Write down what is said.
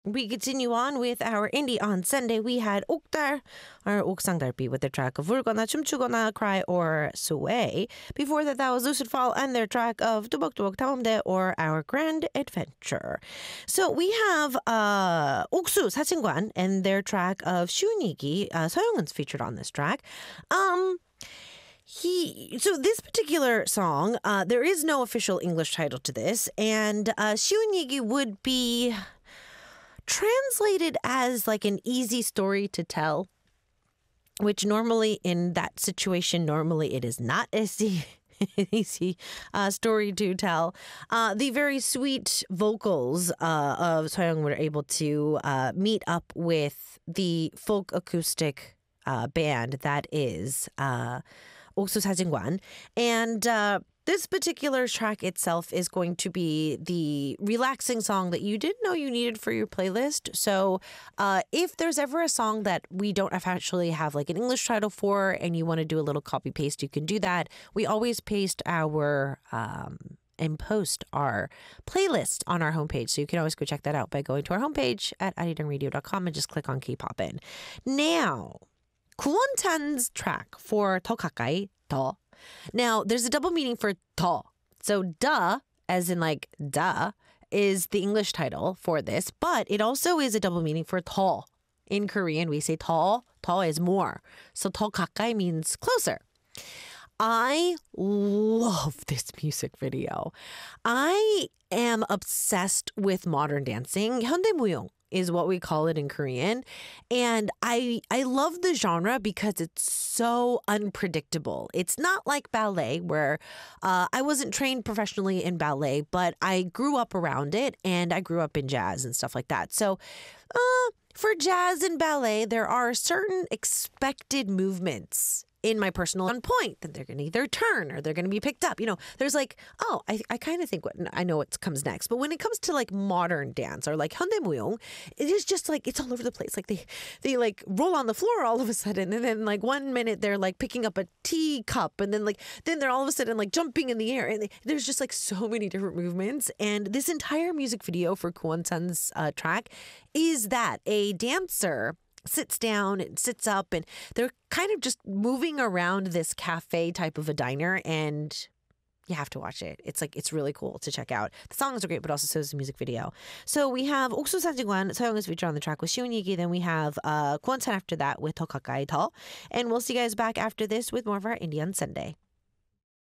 We continue on with our Indie on Sunday. We had 옥달, or 옥상달비, with their track of 울거나 춤추거나 cry or sway. Before that, that was Lucid Fall and their track of 두벅두벅 탐험대, or Our Grand Adventure. So we have 옥수 사진관 and their track of 쉬운 얘기. 서영은's featured on this track. So this particular song, there is no official English title to this, and 쉬운 얘기 would be translated as like an easy story to tell, which normally in that situation, normally it is not easy. Easy story to tell. The very sweet vocals of Soyoung were able to meet up with the folk acoustic band that is 옥수 사진관. And this particular track itself is going to be the relaxing song that you didn't know you needed for your playlist. So if there's ever a song that we don't actually have like an English title for and you want to do a little copy paste, you can do that. We always paste our and post our playlist on our homepage. So you can always go check that out by going to our homepage at arirang.radio.com and just click on K-Popin. Now, 구원찬's track for 더 가까이 더. Now, there's a double meaning for 더. So, duh, as in like duh, is the English title for this, but it also is a double meaning for 더. In Korean, we say 더. 더 is more. So, 더 가까이 means closer. I love this music video. I am obsessed with modern dancing. 현대무용 is what we call it in Korean. And I love the genre because it's so unpredictable. It's not like ballet where I wasn't trained professionally in ballet, but I grew up around it and I grew up in jazz and stuff like that. So for jazz and ballet, there are certain expected movements in my personal on point that they're going to either turn or they're going to be picked up. You know, there's like, oh, I kind of think I know what comes next. But when it comes to like modern dance or like 현대무용, it is just like, it's all over the place. Like they like roll on the floor all of a sudden. And then like 1 minute they're like picking up a teacup. And then they're all of a sudden like jumping in the air. And there's just like so many different movements. And this entire music video for Kwon-san's track is that a dancer sits down and sits up and they're kind of just moving around this cafe type of a diner, and you have to watch it. It's really cool to check out. The songs are great, but also so is the music video. So we have 옥수 사진관, 서영 is featured on the track with 쉬운 얘기. Then we have Kwon-san after that with 더 가까이 더. And we'll see you guys back after this with more of our Indie on Sunday.